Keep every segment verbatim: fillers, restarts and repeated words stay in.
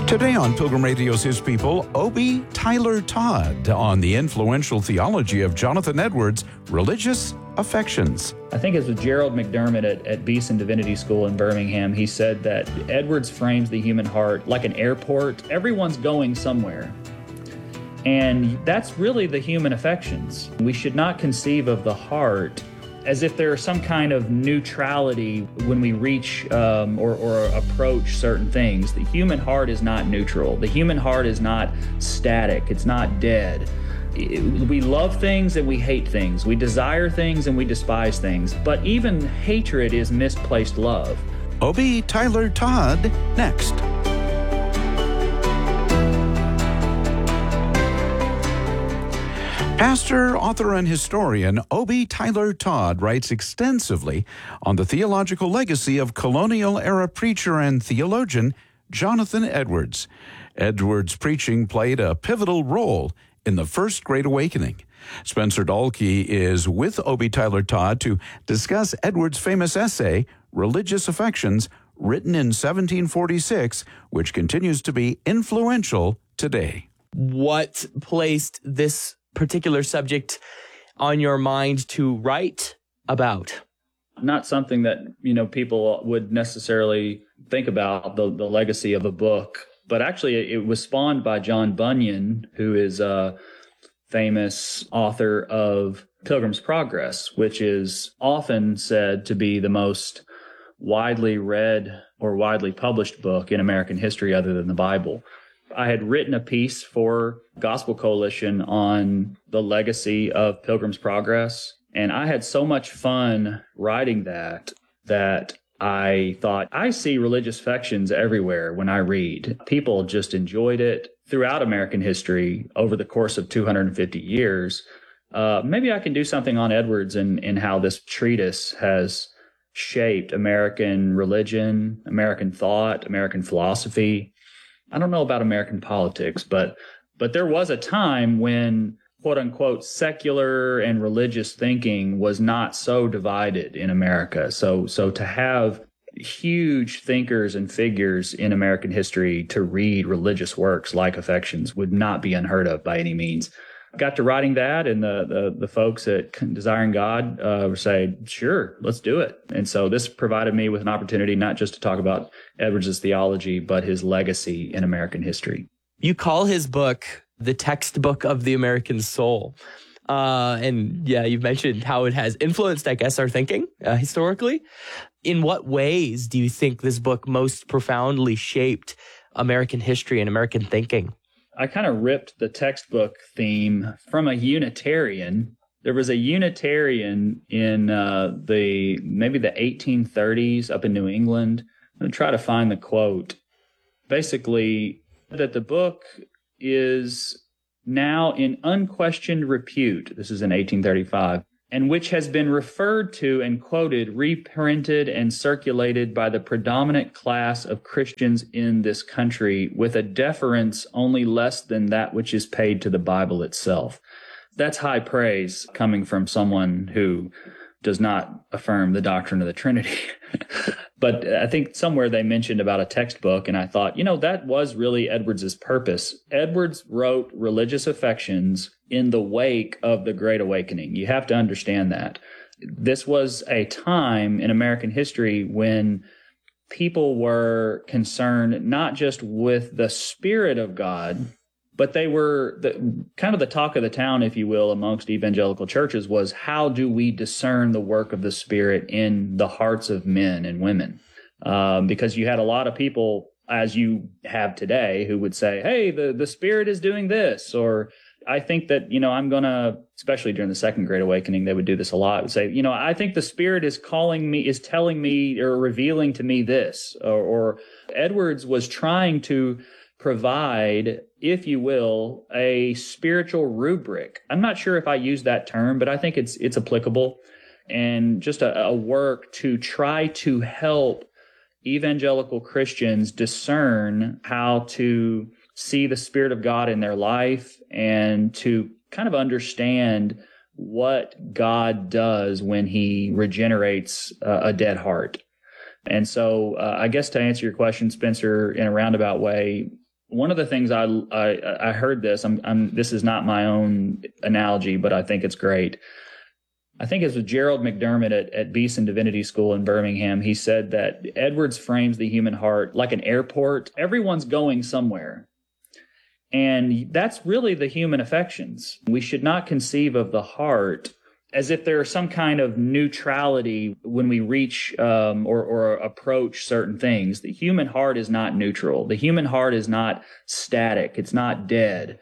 Today on Pilgrim Radio's His People, Obi Tyler Todd on the influential theology of Jonathan Edwards' religious affections. I think it was Gerald McDermott at, at Beeson Divinity School in Birmingham. He said that Edwards frames the human heart like an airport. Everyone's going somewhere. And that's really the human affections. We should not conceive of the heart as if there is some kind of neutrality when we reach um, or, or approach certain things. The human heart is not neutral. The human heart is not static. It's not dead. It, we love things and we hate things. We desire things and we despise things. But even hatred is misplaced love. Obi Tyler Todd, next. Pastor, author, and historian Obi Tyler Todd writes extensively on the theological legacy of colonial-era preacher and theologian Jonathan Edwards. Edwards' preaching played a pivotal role in the First Great Awakening. Spencer Dahlke is with Obi Tyler Todd to discuss Edwards' famous essay, Religious Affections, written in seventeen forty-six, which continues to be influential today. What placed this particular subject on your mind to write about? Not something that, you know, people would necessarily think about, the, the legacy of a book, but actually it was spawned by John Bunyan, who is a famous author of Pilgrim's Progress, which is often said to be the most widely read or widely published book in American history other than the Bible. I had written a piece for Gospel Coalition on the legacy of Pilgrim's Progress, and I had so much fun writing that that I thought, I see religious affections everywhere when I read. People just enjoyed it throughout American history over the course of two hundred fifty years. Uh, maybe I can do something on Edwards and, and how this treatise has shaped American religion, American thought, American philosophy. I don't know about American politics, but but there was a time when, quote unquote, secular and religious thinking was not so divided in America. So so to have huge thinkers and figures in American history to read religious works like Affections would not be unheard of by any means. Got to writing that, and the the, the folks at Desiring God uh, were saying, sure, let's do it. And so this provided me with an opportunity not just to talk about Edwards' theology, but his legacy in American history. You call his book the textbook of the American soul. Uh, and yeah, you've mentioned how it has influenced, I guess, our thinking uh, historically. In what ways do you think this book most profoundly shaped American history and American thinking? I kind of ripped the textbook theme from a Unitarian. There was a Unitarian in uh, the maybe the eighteen thirties up in New England. I'm going to try to find the quote. Basically, that the book is now in unquestioned repute. This is in eighteen thirty-five. And which has been referred to and quoted, reprinted, and circulated by the predominant class of Christians in this country with a deference only less than that which is paid to the Bible itself. That's high praise coming from someone who does not affirm the doctrine of the Trinity. But I think somewhere they mentioned about a textbook, and I thought, you know, that was really Edwards' purpose. Edwards wrote Religious Affections in the wake of the Great Awakening. You have to understand that. This was a time in American history when people were concerned not just with the Spirit of God, but they were the, kind of the talk of the town, if you will, amongst evangelical churches was, how do we discern the work of the Spirit in the hearts of men and women? Um, because you had a lot of people, as you have today, who would say, hey, the, the Spirit is doing this. Or I think that, you know, I'm going to, especially during the Second Great Awakening, they would do this a lot, would say, you know, I think the Spirit is calling me, is telling me or revealing to me this. Or, or Edwards was trying to provide, if you will, a spiritual rubric. I'm not sure if I use that term, but I think it's it's applicable, and just a, a work to try to help evangelical Christians discern how to see the Spirit of God in their life and to kind of understand what God does when He regenerates uh, a dead heart. And so uh, I guess to answer your question, Spencer, in a roundabout way, One of the things I I, I heard this, I'm, I'm this is not my own analogy, but I think it's great. I think it was Gerald McDermott at, at Beeson Divinity School in Birmingham. He said that Edwards frames the human heart like an airport. Everyone's going somewhere. And that's really the human affections. We should not conceive of the heart as if there's some kind of neutrality when we reach um, or, or approach certain things. The human heart is not neutral. The human heart is not static. It's not dead.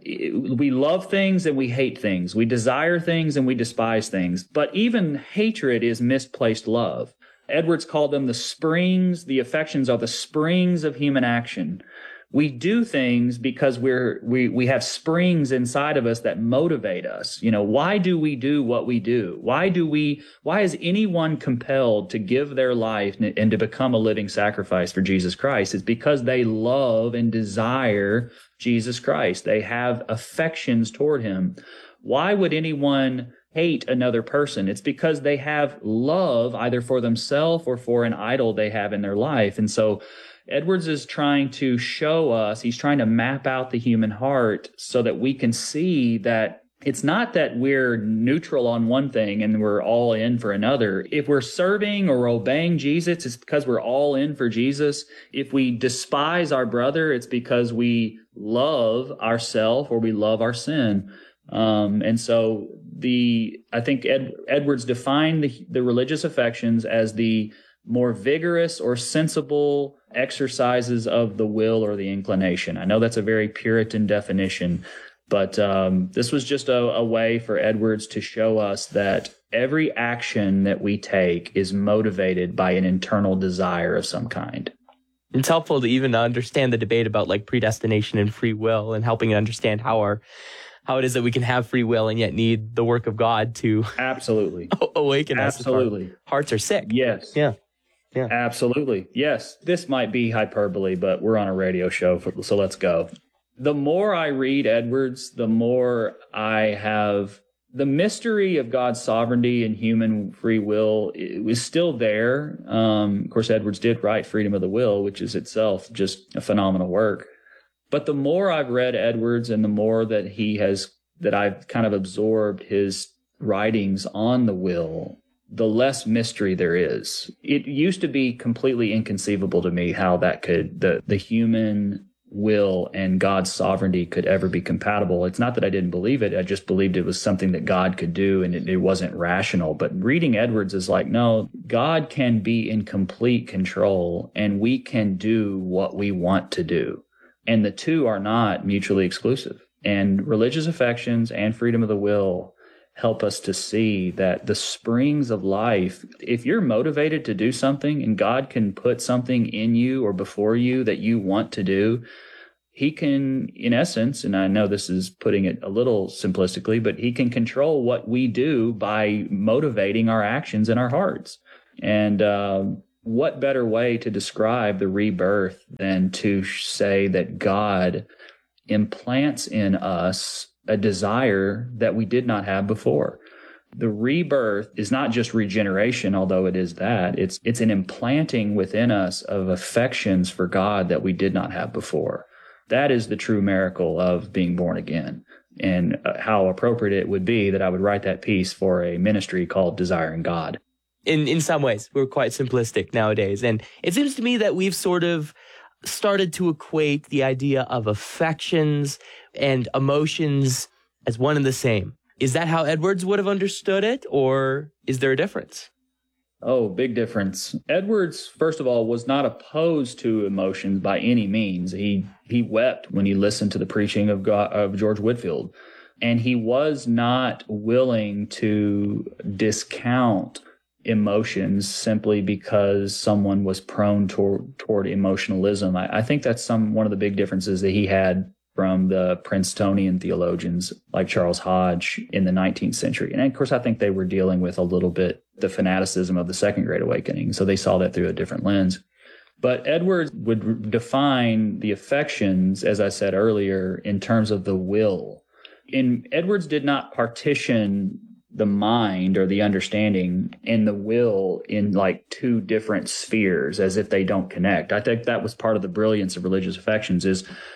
We love things and we hate things. We desire things and we despise things. But even hatred is misplaced love. Edwards called them the springs. The affections are the springs of human action. We do things because we're we we have springs inside of us that motivate us. You know, why do we do what we do? Why do we why is anyone compelled to give their life and to become a living sacrifice for Jesus Christ? It's because they love and desire Jesus Christ. They have affections toward him. Why would anyone hate another person? It's because they have love either for themselves or for an idol they have in their life. And so Edwards is trying to show us, he's trying to map out the human heart so that we can see that it's not that we're neutral on one thing and we're all in for another. If we're serving or obeying Jesus, it's because we're all in for Jesus. If we despise our brother, it's because we love ourselves or we love our sin. Um, and so the I think Ed, Edwards defined the, the religious affections as the more vigorous or sensible exercises of the will or the inclination. I know that's a very Puritan definition, but um, this was just a, a way for Edwards to show us that every action that we take is motivated by an internal desire of some kind. It's helpful to even understand the debate about like predestination and free will and helping understand how our how it is that we can have free will and yet need the work of God to absolutely awaken us. Absolutely. Our hearts are sick. Yes. Yeah. Yeah. Absolutely. Yes. This might be hyperbole, but we're on a radio show, for, so let's go. The more I read Edwards, the more I have the mystery of God's sovereignty and human free will is still there. Um, of course, Edwards did write Freedom of the Will, which is itself just a phenomenal work. But the more I've read Edwards and the more that he has, that I've kind of absorbed his writings on the will, the less mystery there is. It used to be completely inconceivable to me how that could, the, the human will and God's sovereignty could ever be compatible. It's not that I didn't believe it. I just believed it was something that God could do and it, it wasn't rational. But reading Edwards is like, no, God can be in complete control and we can do what we want to do. And the two are not mutually exclusive. And religious affections and freedom of the will help us to see that the springs of life, if you're motivated to do something and God can put something in you or before you that you want to do, he can, in essence, and I know this is putting it a little simplistically, but he can control what we do by motivating our actions in our hearts. And uh, what better way to describe the rebirth than to say that God implants in us a desire that we did not have before. The rebirth is not just regeneration, although it is that. It's it's an implanting within us of affections for God that we did not have before. That is the true miracle of being born again. And uh, how appropriate it would be that I would write that piece for a ministry called Desiring God. In in some ways, we're quite simplistic nowadays. And it seems to me that we've sort of started to equate the idea of affections and emotions as one and the same. Is that how Edwards would have understood it, or is there a difference? Oh, big difference. Edwards, first of all, was not opposed to emotions by any means. He he wept when he listened to the preaching of God, of George Whitefield, and he was not willing to discount emotions simply because someone was prone toward toward emotionalism. I, I think that's some one of the big differences that he had from the Princetonian theologians like Charles Hodge in the nineteenth century. And of course, I think they were dealing with a little bit the fanaticism of the Second Great Awakening, so they saw that through a different lens. But Edwards would define the affections, as I said earlier, in terms of the will. And Edwards did not partition the mind or the understanding and the will in like two different spheres as if they don't connect. I think that was part of the brilliance of religious affections is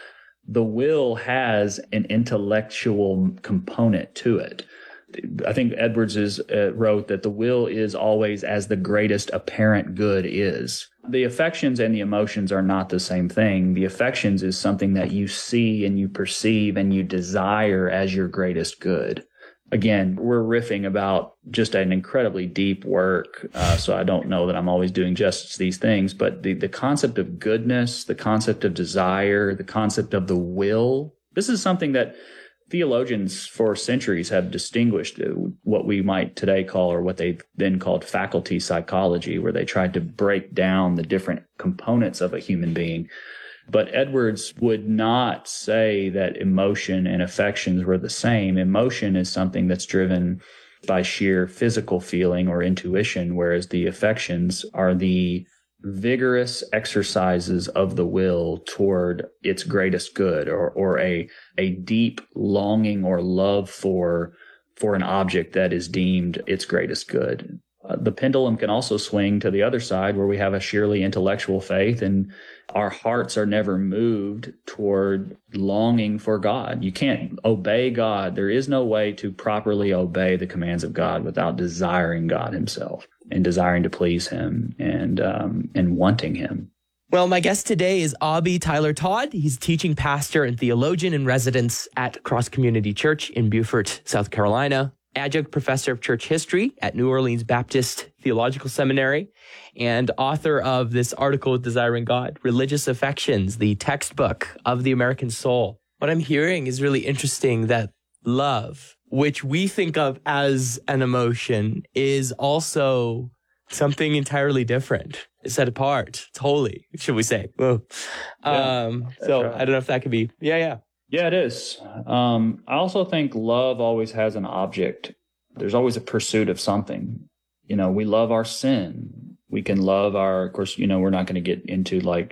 the will has an intellectual component to it. I think Edwards is, uh, wrote that the will is always as the greatest apparent good is. The affections and the emotions are not the same thing. The affections is something that you see and you perceive and you desire as your greatest good. Again, we're riffing about just an incredibly deep work, uh, so I don't know that I'm always doing justice to these things, but the, the concept of goodness, the concept of desire, the concept of the will, this is something that theologians for centuries have distinguished what we might today call, or what they then called, faculty psychology, where they tried to break down the different components of a human being. But Edwards would not say that emotion and affections were the same. Emotion is something that's driven by sheer physical feeling or intuition, whereas the affections are the vigorous exercises of the will toward its greatest good, or, or a, a deep longing or love for, for an object that is deemed its greatest good. Uh, the pendulum can also swing to the other side, where we have a sheerly intellectual faith and our hearts are never moved toward longing for God. You can't obey God. There is no way to properly obey the commands of God without desiring God himself and desiring to please him and um, and wanting him. Well, my guest today is Obie Tyler Todd. He's teaching pastor and theologian in residence at Cross Community Church in Beaufort, South Carolina, adjunct professor of church history at New Orleans Baptist Theological Seminary, and author of this article, Desiring God, Religious Affections, the textbook of the American soul. What I'm hearing is really interesting, that love, which we think of as an emotion, is also something entirely different. It's set apart. It's holy, should we say. Whoa. Yeah, um, so right. I don't know if that could be, yeah, yeah. Yeah, it is. Um, I also think love always has an object. There's always a pursuit of something. You know, we love our sin. We can love our, of course, you know, we're not going to get into like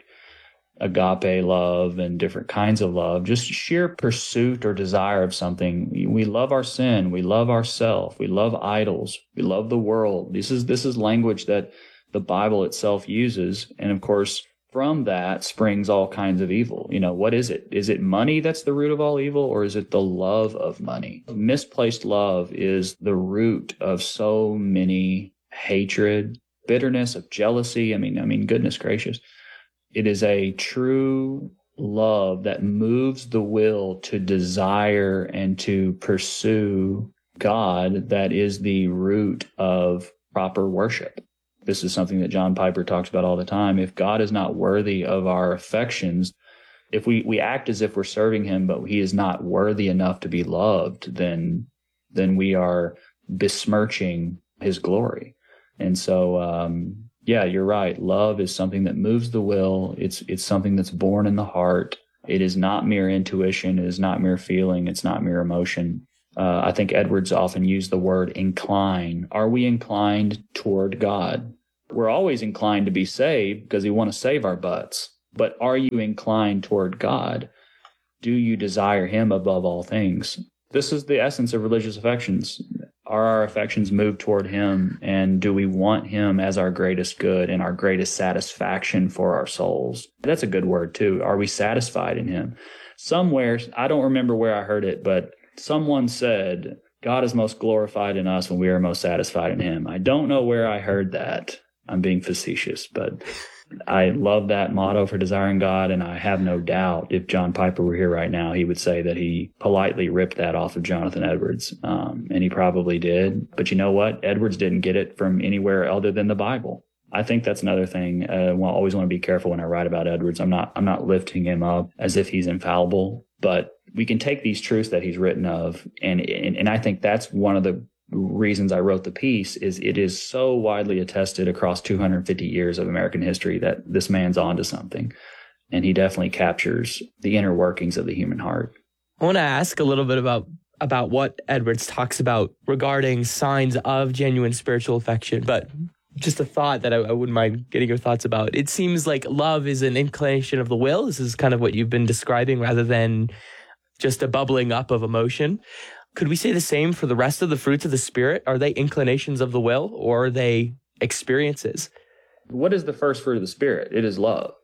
agape love and different kinds of love, just sheer pursuit or desire of something. We love our sin. We love ourself. We love idols. We love the world. This is, this is language that the Bible itself uses. And of course, from that springs all kinds of evil. You know, what is it? Is it money that's the root of all evil, or is it the love of money? Misplaced love is the root of so many hatred, bitterness, of jealousy. I mean, I mean, goodness gracious. It is a true love that moves the will to desire and to pursue God that is the root of proper worship. This is something that John Piper talks about all the time. If God is not worthy of our affections, if we, we act as if we're serving him, but he is not worthy enough to be loved, then, then we are besmirching his glory. And so, um, yeah, you're right. Love is something that moves the will. It's, it's something that's born in the heart. It is not mere intuition. It is not mere feeling. It's not mere emotion. Uh, I think Edwards often used the word incline. Are we inclined toward God? We're always inclined to be saved because we want to save our butts. But are you inclined toward God? Do you desire him above all things? This is the essence of religious affections. Are our affections moved toward him? And do we want him as our greatest good and our greatest satisfaction for our souls? That's a good word too. Are we satisfied in him? Somewhere, I don't remember where I heard it, but someone said, God is most glorified in us when we are most satisfied in him. I don't know where I heard that. I'm being facetious, but I love that motto for Desiring God, and I have no doubt if John Piper were here right now, he would say that he politely ripped that off of Jonathan Edwards, um, and he probably did. But you know what? Edwards didn't get it from anywhere other than the Bible. I think that's another thing. Uh, I always want to be careful when I write about Edwards. I'm not, I'm not lifting him up as if he's infallible, but we can take these truths that he's written of, and, and and I think that's one of the reasons I wrote the piece, is it is so widely attested across two hundred fifty years of American history that this man's onto something, and he definitely captures the inner workings of the human heart. I want to ask a little bit about about what Edwards talks about regarding signs of genuine spiritual affection, but just a thought that I, I wouldn't mind getting your thoughts about. It seems like love is an inclination of the will. This is kind of what you've been describing, rather than just a bubbling up of emotion. Could we say the same for the rest of the fruits of the Spirit? Are they inclinations of the will, or are they experiences? What is the first fruit of the Spirit? It is love.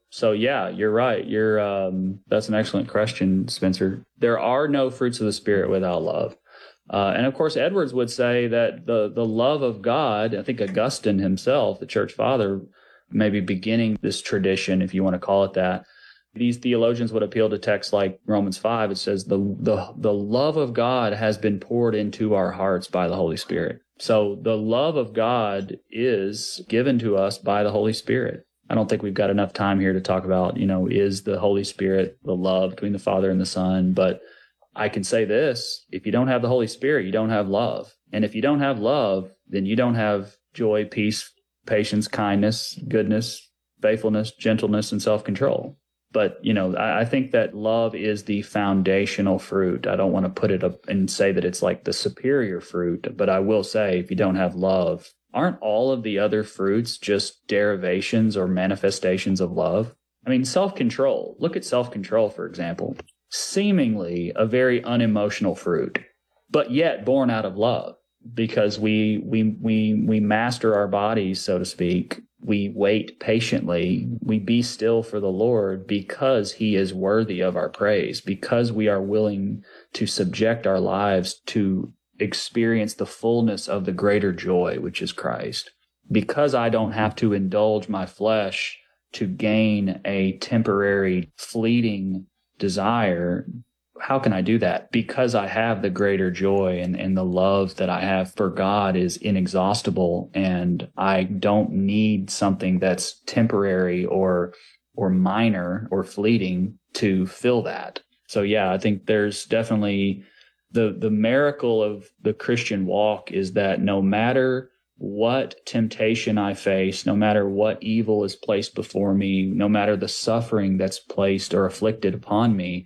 So yeah, you're right. You're um, that's an excellent question, Spencer. There are no fruits of the Spirit without love. Uh, and of course, Edwards would say that the the love of God, I think Augustine himself, the church father, maybe beginning this tradition, if you want to call it that. These theologians would appeal to texts like Romans five. It says the the the love of God has been poured into our hearts by the Holy Spirit. So the love of God is given to us by the Holy Spirit. I don't think we've got enough time here to talk about, you know, is the Holy Spirit the love between the Father and the Son? But I can say this, if you don't have the Holy Spirit, you don't have love. And if you don't have love, then you don't have joy, peace, patience, kindness, goodness, faithfulness, gentleness, and self-control. But, you know, I, I think that love is the foundational fruit. I don't want to put it up and say that it's like the superior fruit, but I will say if you don't have love, aren't all of the other fruits just derivations or manifestations of love? I mean, self-control. Look at self-control, for example. Seemingly a very unemotional fruit, but yet born out of love, because we we we we master our bodies, so to speak. We wait patiently. We be still for the Lord because he is worthy of our praise, because we are willing to subject our lives to experience the fullness of the greater joy, which is Christ. Because I don't have to indulge my flesh to gain a temporary, fleeting desire. How can I do that? Because I have the greater joy, and, and the love that I have for God is inexhaustible, and I don't need something that's temporary or or minor or fleeting to fill that. So yeah, I think there's definitely the the miracle of the Christian walk is that no matter what temptation I face, no matter what evil is placed before me, no matter the suffering that's placed or afflicted upon me,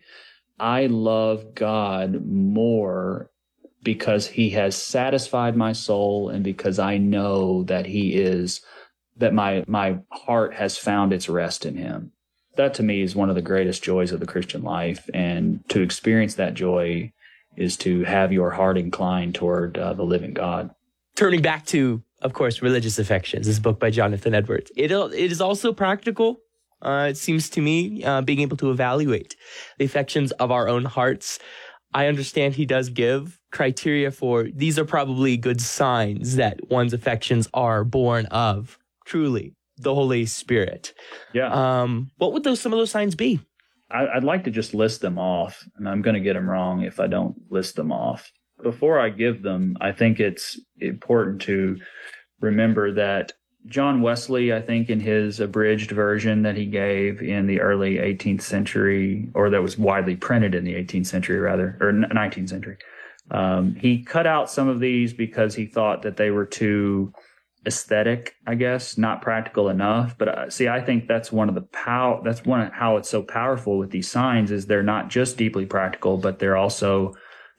I love God more because he has satisfied my soul, and because I know that he is, that my my heart has found its rest in him. That to me is one of the greatest joys of the Christian life, and to experience that joy is to have your heart inclined toward uh, the living God. Turning back to, of course, Religious Affections, this book by Jonathan Edwards. It, it is also practical, uh, it seems to me, uh, being able to evaluate the affections of our own hearts. I understand he does give criteria for, these are probably good signs that one's affections are born of, truly, the Holy Spirit. Yeah. Um, what would those some of those signs be? I'd like to just list them off, and I'm going to get them wrong if I don't list them off. Before I give them, I think it's important to remember that John Wesley, I think in his abridged version that he gave in the early eighteenth century, or that was widely printed in the eighteenth century rather, or nineteenth century, um, he cut out some of these because he thought that they were too aesthetic, I guess, not practical enough. But uh, see, I think that's one of the pow- that's one of how it's so powerful with these signs is they're not just deeply practical, but they're also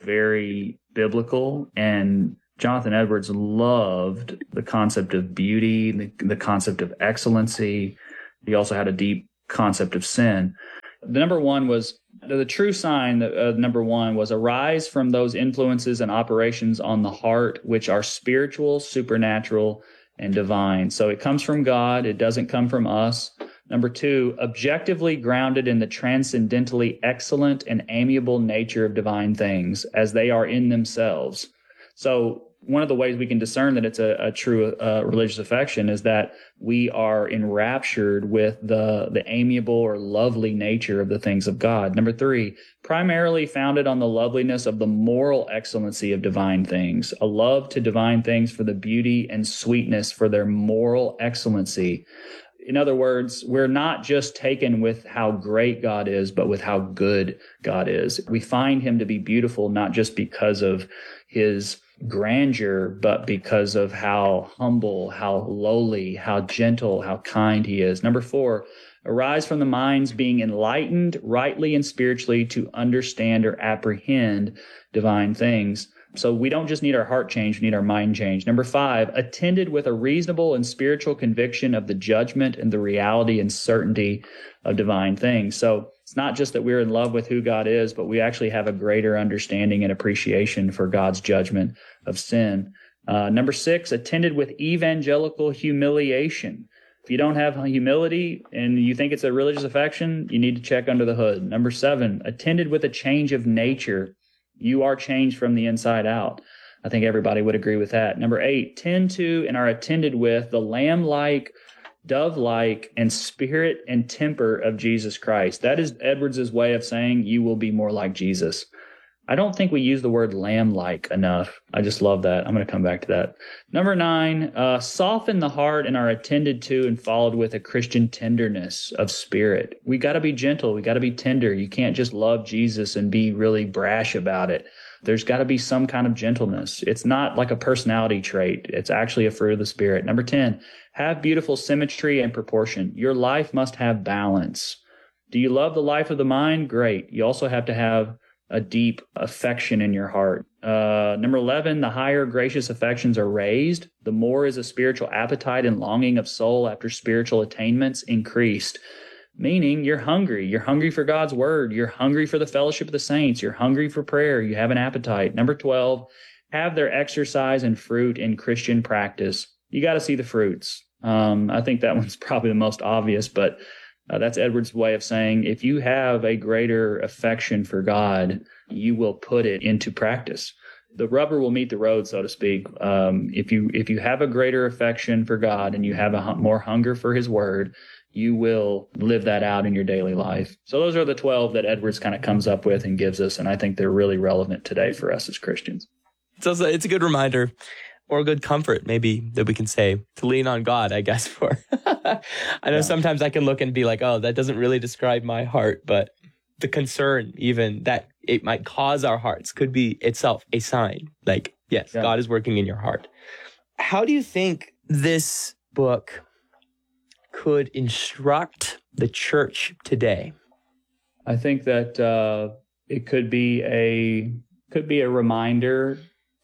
very biblical. And Jonathan Edwards loved the concept of beauty, the, the concept of excellency. He also had a deep concept of sin. The number one was the true sign. Uh, number one was arise from those influences and operations on the heart, which are spiritual, supernatural, and divine. So it comes from God. It doesn't come from us. Number two, objectively grounded in the transcendently excellent and amiable nature of divine things as they are in themselves. So one of the ways we can discern that it's a, a true uh, religious affection is that we are enraptured with the, the amiable or lovely nature of the things of God. Number three, primarily founded on the loveliness of the moral excellency of divine things, a love to divine things for the beauty and sweetness for their moral excellency. In other words, we're not just taken with how great God is, but with how good God is. We find him to be beautiful, not just because of his grandeur, but because of how humble, how lowly, how gentle, how kind he is. Number four, arise from the minds being enlightened rightly and spiritually to understand or apprehend divine things. So we don't just need our heart changed, we need our mind changed. Number five, attended with a reasonable and spiritual conviction of the judgment and the reality and certainty of divine things. So it's not just that we're in love with who God is, but we actually have a greater understanding and appreciation for God's judgment of sin. Uh, number six, attended with evangelical humiliation. If you don't have humility and you think it's a religious affection, you need to check under the hood. Number seven, attended with a change of nature. You are changed from the inside out. I think everybody would agree with that. Number eight, tend to and are attended with the lamb-like, dove-like, and spirit and temper of Jesus Christ. That is Edwards's way of saying you will be more like Jesus. I don't think we use the word lamb-like enough. I just love that. I'm going to come back to that. Number nine, uh, soften the heart and are attended to and followed with a Christian tenderness of spirit. We got to be gentle. We got to be tender. You can't just love Jesus and be really brash about it. There's got to be some kind of gentleness. It's not like a personality trait. It's actually a fruit of the Spirit. Number ten, have beautiful symmetry and proportion. Your life must have balance. Do you love the life of the mind? Great. You also have to have a deep affection in your heart. Uh, number eleven, the higher gracious affections are raised. The more is a spiritual appetite and longing of soul after spiritual attainments increased. Meaning you're hungry. You're hungry for God's word. You're hungry for the fellowship of the saints. You're hungry for prayer. You have an appetite. Number twelve, have their exercise and fruit in Christian practice. You got to see the fruits. Um, I think that one's probably the most obvious, but Uh, that's Edwards' way of saying if you have a greater affection for God, you will put it into practice. The rubber will meet the road, so to speak. Um, if you if you have a greater affection for God and you have a hu- more hunger for His Word, you will live that out in your daily life. So those are the twelve that Edwards kind of comes up with and gives us, and I think they're really relevant today for us as Christians. It's also, it's a good reminder, or a good comfort, maybe, that we can say to lean on God, I guess, for. I know yeah. Sometimes I can look and be like, oh, that doesn't really describe my heart, but the concern even that it might cause our hearts could be itself a sign. Like, yes, yeah. God is working in your heart. How do you think this book could instruct the church today? I think that uh, it could be a could be a reminder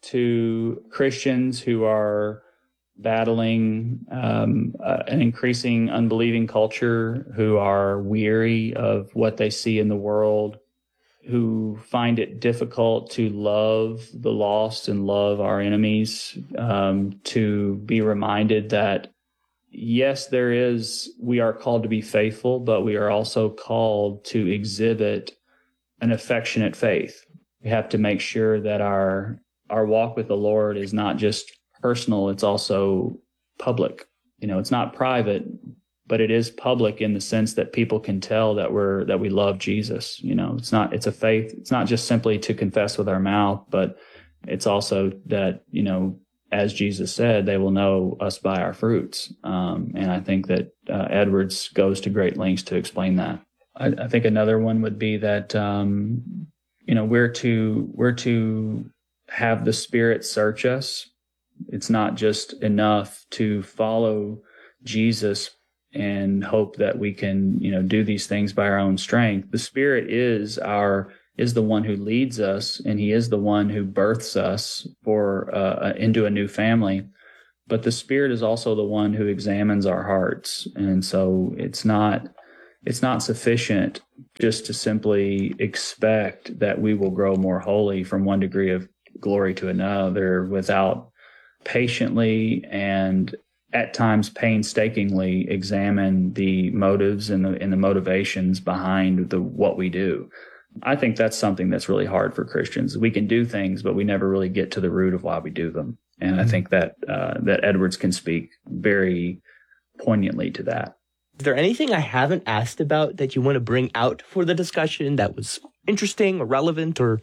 to Christians who are battling um, uh, an increasing unbelieving culture, who are weary of what they see in the world, who find it difficult to love the lost and love our enemies, um, to be reminded that, yes, there is, we are called to be faithful, but we are also called to exhibit an affectionate faith. We have to make sure that our our walk with the Lord is not just personal, it's also public. You know, it's not private, but it is public in the sense that people can tell that we're that we love Jesus. You know, it's not it's a faith. It's not just simply to confess with our mouth, but it's also that, you know, as Jesus said, they will know us by our fruits. Um, and I think that uh, Edwards goes to great lengths to explain that. I, I think another one would be that um, you know we're to we're to have the Spirit search us. It's not just enough to follow Jesus and hope that we can, you know, do these things by our own strength. The Spirit is our is the one who leads us, and He is the one who births us for uh, into a new family. But the Spirit is also the one who examines our hearts, and so it's not it's not sufficient just to simply expect that we will grow more holy from one degree of glory to another without patiently and at times painstakingly examine the motives and the and the motivations behind the what we do. I think that's something that's really hard for Christians. We can do things, but we never really get to the root of why we do them. And I think that uh, that Edwards can speak very poignantly to that. Is there anything I haven't asked about that you want to bring out for the discussion that was interesting or relevant? Or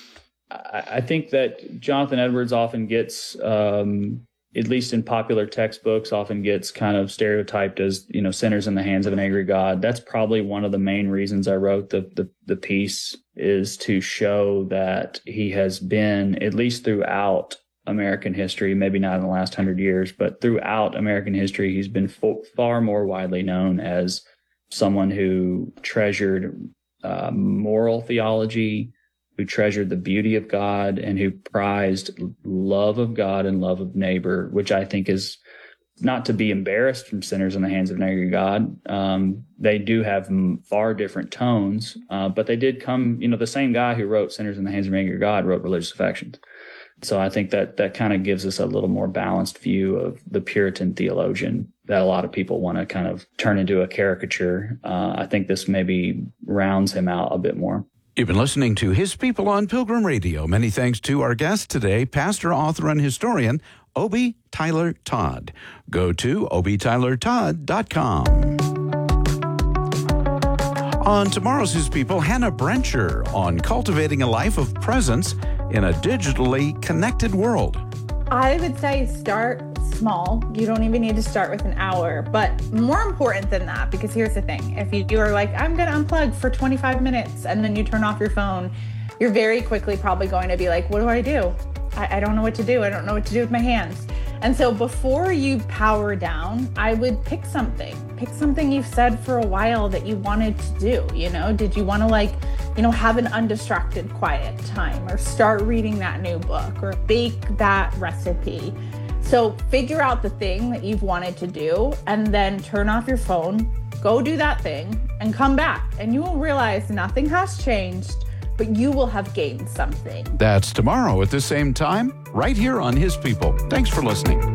I think that Jonathan Edwards often gets, um, at least in popular textbooks, often gets kind of stereotyped as, you know, sinners in the hands of an angry God. That's probably one of the main reasons I wrote the, the, the piece, is to show that he has been, at least throughout American history, maybe not in the last hundred years, but throughout American history, he's been fo- far more widely known as someone who treasured uh, moral theology, who treasured the beauty of God, and who prized love of God and love of neighbor, which I think is not to be embarrassed from sinners in the hands of an angry God. Um, they do have far different tones, uh, but they did come, you know, the same guy who wrote Sinners in the Hands of an Angry God wrote Religious Affections. So I think that that kind of gives us a little more balanced view of the Puritan theologian that a lot of people want to kind of turn into a caricature. Uh, I think this maybe rounds him out a bit more. You've been listening to His People on Pilgrim Radio. Many thanks to our guest today, pastor, author, and historian, Obie Tyler Todd. Go to obie tyler todd dot com. On tomorrow's His People, Hannah Brencher on cultivating a life of presence in a digitally connected world. I would say start small. You don't even need to start with an hour. But more important than that, because here's the thing. If you, you are like, I'm going to unplug for twenty-five minutes, and then you turn off your phone, you're very quickly probably going to be like, what do I do? I, I don't know what to do. I don't know what to do with my hands. And so before you power down, I would pick something. Pick something you've said for a while that you wanted to do. You know, did you want to like, you know, have an undistracted quiet time, or start reading that new book, or bake that recipe? So figure out the thing that you've wanted to do, and then turn off your phone, go do that thing, and come back. And you will realize nothing has changed, but you will have gained something. That's tomorrow at the same time, right here on His People. Thanks for listening.